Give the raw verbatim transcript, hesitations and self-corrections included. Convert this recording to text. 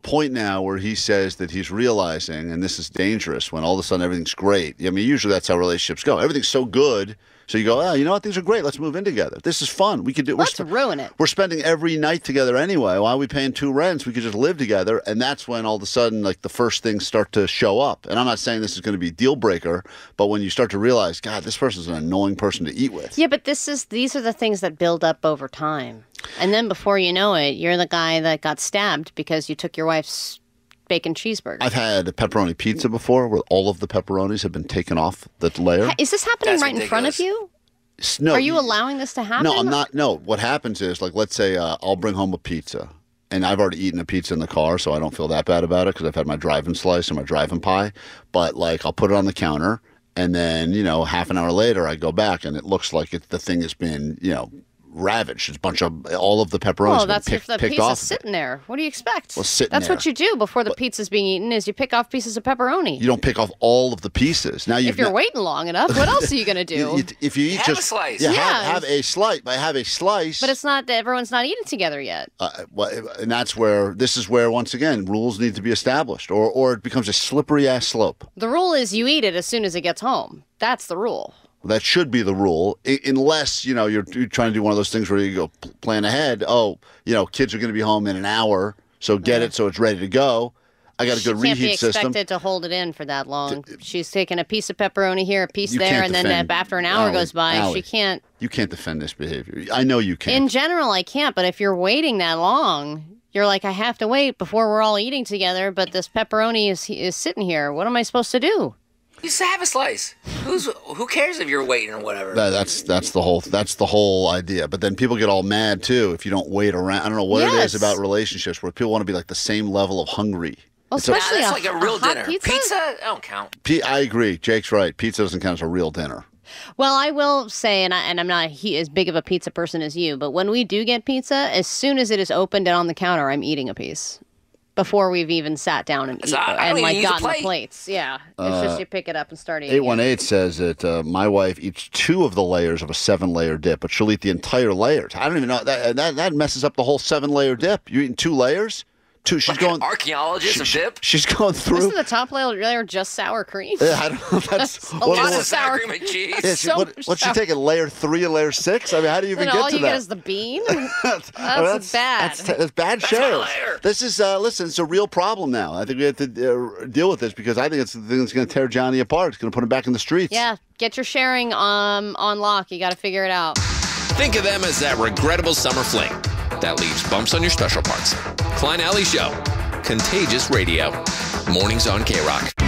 point now where he says that he's realizing, and this is dangerous, when all of a sudden everything's great. I mean, usually that's how relationships go. Everything's so good. So you go, oh, you know what? Things are great. Let's move in together. This is fun. We could do. Let's we're sp- ruin it. We're spending every night together anyway. Why are we paying two rents? We could just live together. And that's when all of a sudden, like the first things start to show up. And I'm not saying this is going to be a deal breaker, but when you start to realize, God, this person's an annoying person to eat with. Yeah, but this is these are the things that build up over time, and then before you know it, you're the guy that got stabbed because you took your wife's bacon cheeseburger. I've had a pepperoni pizza before, where all of the pepperonis have been taken off the layer. Ha- Is this happening That's right in front of ridiculous. you? No, Are you allowing this to happen? No, I'm not. No, what happens is, like, let's say uh, I'll bring home a pizza, and I've already eaten a pizza in the car, so I don't feel that bad about it because I've had my driving slice and my driving pie. But, like, I'll put it on the counter, and then, you know, half an hour later, I go back, and it looks like it, the thing has been, you know, ravaged. It's a bunch of, all of the pepperonis Well, have been that's picked, if the picked pizza's off. sitting there. What do you expect? Well, sitting That's there. what you do before the pizza's being eaten is you pick off pieces of pepperoni. You don't pick off all of the pieces. Now you've If you're not- waiting long enough, what else are you going to do? You- you- if you eat Have just a slice. yeah, Yeah. Have, have a slice. But have a slice. But it's not that everyone's not eating together yet. Uh, well, and that's where this is where once again rules need to be established, or or it becomes a slippery ass slope. The rule is you eat it as soon as it gets home. That's the rule. That should be the rule, I- unless you know you're, you're trying to do one of those things where you go p- plan ahead. Oh, you know, kids are going to be home in an hour, so get it so it's ready to go. I got a She good can't be reheat system. expected to hold it in for that long. She's taking a piece of pepperoni here, a piece You there, can't and then defend- after an hour Allie, goes by, Allie. she can't. You can't defend this behavior. I know you can't. In general, I can't, but if you're waiting that long, you're like, I have to wait before we're all eating together, but this pepperoni is is sitting here. What am I supposed to do? You just have a slice. Who's who cares if you're waiting or whatever? That, that's that's the whole that's the whole idea. But then people get all mad too if you don't wait around. I don't know what it Yes. is about relationships where people want to be like the same level of hungry. Well, It's a- Nah, especially that's a, like a real hot dinner. pizza? I don't count. P- I agree. Jake's right. Pizza doesn't count as a real dinner. Well, I will say, and, I, and I'm not he, as big of a pizza person as you, but when we do get pizza, as soon as it is opened and on the counter, I'm eating a piece before we've even sat down and So eat, I- I and don't like even use a gotten the plate. plates. Yeah, it's just you pick it up and start eating. eight it. one eight says that uh, my wife eats two of the layers of a seven-layer dip, but she'll eat the entire layers. I don't even know. That, that, that messes up the whole seven-layer dip. You're eating two layers? Two. She's Like going. an archaeologist of she- dip. She's going through. Isn't the top layer layer just sour cream? Yeah, I don't know. That's a what- lot what- of Just sour sour cream and cheese. yeah, she, so what, much what's she sour- taking? Layer three and layer six? I mean, how do you even Then get all to you that? get is the bean. that's, That's bad. That's, that's bad That's my shares. layer. This is uh, listen. It's a real problem now. I think we have to uh, deal with this because I think it's the thing that's going to tear Johnny apart. It's going to put him back in the streets. Yeah, get your sharing um, on lock. You got to figure it out. Think of them as that regrettable summer fling that leaves bumps on your special parts. Klein Alley Show. Contagious Radio. Mornings on K-Rock.